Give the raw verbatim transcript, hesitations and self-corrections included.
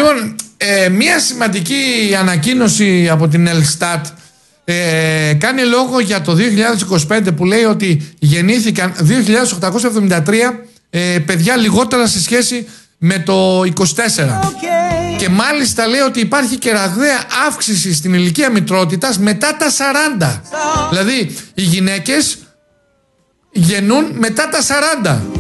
Λοιπόν, ε, μια σημαντική ανακοίνωση από την Ελστάτ ε, κάνει λόγο για το δύο χιλιάδες είκοσι πέντε που λέει ότι γεννήθηκαν δύο χιλιάδες οκτακόσια εβδομήντα τρία ε, παιδιά λιγότερα σε σχέση με το είκοσι τέσσερα. Okay. Και μάλιστα λέει ότι υπάρχει και ραγδαία αύξηση στην ηλικία μητρότητας μετά τα σαράντα. So. Δηλαδή οι γυναίκες γεννούν μετά τα σαράντα.